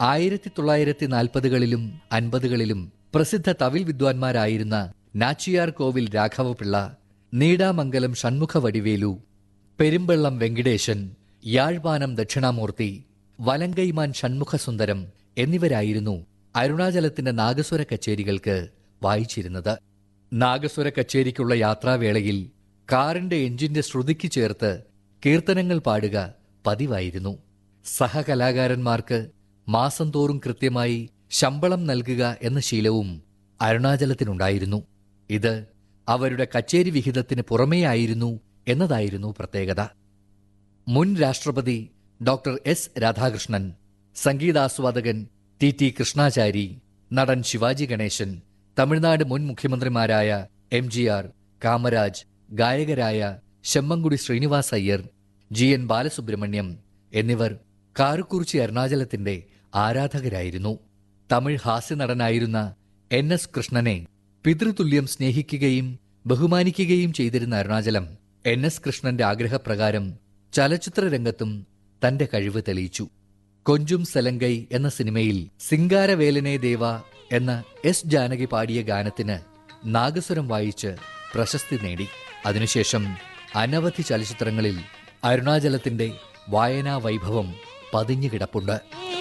1940കളിലും 50കളിലും പ്രസിദ്ധ തവിൽ വിദ്വാൻമാരായിരുന്ന നാച്ചിയാർ കോവിൽ രാഘവപിള്ള, നീടാമംഗലം ഷൺമുഖ വടിവേലു, പെരുമ്പള്ളം വെങ്കിടേശൻ, യാഴ്പാനം ദക്ഷിണാമൂർത്തി, വലങ്കൈമാൻ ഷൺമുഖസുന്ദരം എന്നിവരായിരുന്നു അരുണാചലത്തിന്റെ നാഗസ്വര കച്ചേരികൾക്ക് വായിച്ചിരുന്നത്. നാഗസ്വര കച്ചേരിക്കുള്ള യാത്രാവേളയിൽ കാറിന്റെ എഞ്ചിന്റെ ശ്രുതിക്ക് ചേർത്ത് കീർത്തനങ്ങൾ പാടുക പതിവായിരുന്നു. സഹകലാകാരന്മാർക്ക് മാസം തോറും കൃത്യമായി ശമ്പളം നൽകുക എന്ന ശീലവും അരുണാചലത്തിനുണ്ടായിരുന്നു. ഇത് അവരുടെ കച്ചേരി വിഹിതത്തിന് പുറമേയായിരുന്നു എന്നതായിരുന്നു പ്രത്യേകത. മുൻ രാഷ്ട്രപതി doctor S Radhakrishnan, സംഗീതാസ്വാദകൻ T Krishnachari, നടൻ ശിവാജി ഗണേശൻ, തമിഴ്നാട് മുൻ മുഖ്യമന്ത്രിമാരായ MGR, കാമരാജ്, ഗായകരായ ശമ്മങ്കുടി ശ്രീനിവാസ് അയ്യർ, GN ബാലസുബ്രഹ്മണ്യം എന്നിവർ കാരക്കുറിച്ചി അരുണാചലത്തിന്റെ ആരാധകരായിരുന്നു. തമിഴ് ഹാസ്യനടനായിരുന്ന NS കൃഷ്ണനെ പിതൃതുല്യം സ്നേഹിക്കുകയും ബഹുമാനിക്കുകയും ചെയ്തിരുന്ന അരുണാചലം NS കൃഷ്ണന്റെ ആഗ്രഹപ്രകാരം ചലച്ചിത്രരംഗത്തും തന്റെ കഴിവ് തെളിയിച്ചു. കൊഞ്ചും സലങ്കൈ എന്ന സിനിമയിൽ സിംഗാരവേലനെ ദേവ എന്ന S ജാനകി പാടിയ ഗാനത്തിന് നാഗസ്വരം വായിച്ച് പ്രശസ്തി നേടി. അതിനുശേഷം അനവധി ചലച്ചിത്രങ്ങളിൽ അരുണാചലത്തിന്റെ വായനാ വൈഭവം പതിഞ്ഞുകിടപ്പുണ്ട്.